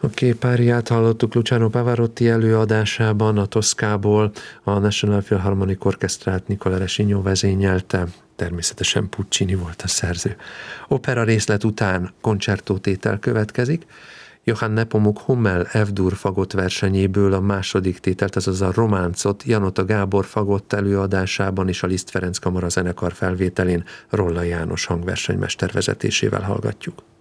A képáriát hallottuk Luciano Pavarotti előadásában, a Toszkából, a National Philharmonic Orchestrát Nicola Rescignó vezényelte, természetesen Puccini volt a szerző. Opera részlet után koncertótétel következik. Johann Nepomuk Hummel F-dur fagott versenyéből a második tételt, azaz a románcot Janota Gábor fagott előadásában és a Liszt Ferenc Kamara zenekar felvételén Rolla János hangversenymester vezetésével hallgatjuk.